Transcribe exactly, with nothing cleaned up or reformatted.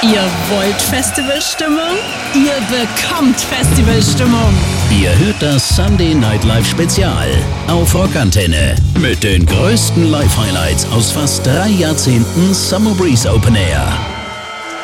Ihr wollt Festivalstimmung? Ihr bekommt Festivalstimmung. Ihr hört das Sunday Night Live Spezial auf Rockantenne mit den größten Live-Highlights aus fast drei Jahrzehnten Summer Breeze Open Air.